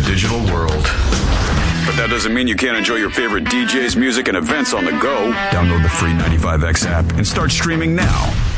digital world. But that doesn't mean you can't enjoy your favorite DJs, music, and events on the go. Download the free 95X app and start streaming now.